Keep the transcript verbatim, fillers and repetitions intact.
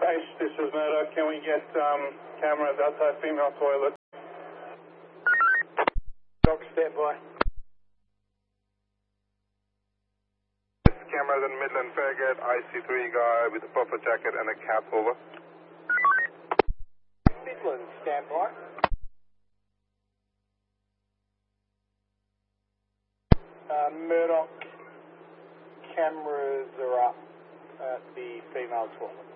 Base, this is Murdoch. Can we get um, cameras outside female toilet? Doc, stand by. Cameras in Midland Fairgate, I C three guy with a puffer jacket and a cap, over. Midland, stand by. Uh, Murdoch, cameras are up at the female toilet.